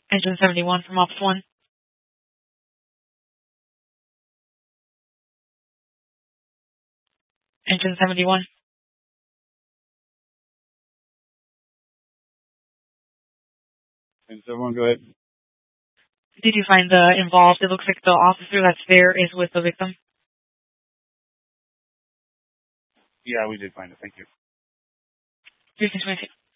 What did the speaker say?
Engine 71 from Ops 1. Engine 71. And someone go ahead. Did you find the involved? It looks like the officer that's there is with the victim. Yeah, we did find it. Thank you. 326.